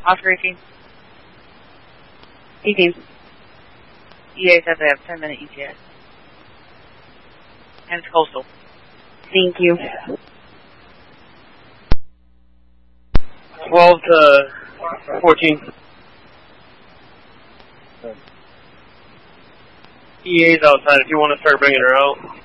Oscar 18. 18. EA says they have 10-minute ETA. And it's coastal. Thank you. 12 to 14. EA's outside if you want to start bringing her out.